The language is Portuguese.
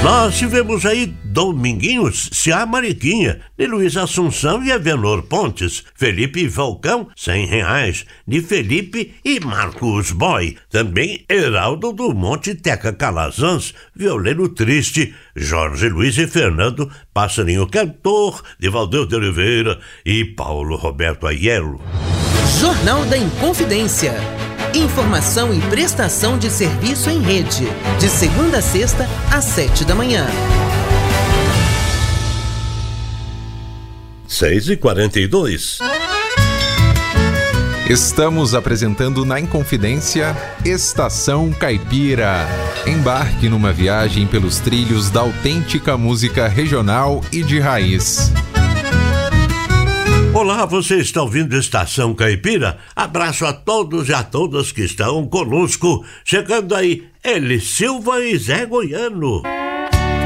Nós tivemos aí Dominguinhos, Cia Mariquinha, de Luiz Assunção e Avenor Pontes, Felipe e Falcão, R$100, de Felipe e Marcos Boy. Também Heraldo do Monte, Teca Calazans, Violino Triste, Jorge Luiz e Fernando, Passarinho Cantor, de Valdeu de Oliveira e Paulo Roberto Aiello. Jornal da Inconfidência. Informação e prestação de serviço em rede. De segunda a sexta, às 7 da manhã. 6h42. Estamos apresentando na Inconfidência Estação Caipira. Embarque numa viagem pelos trilhos da autêntica música regional e de raiz. Olá, você está ouvindo Estação Caipira? Abraço a todos e a todas que estão conosco. Chegando aí, Eli Silva e Zé Goiano.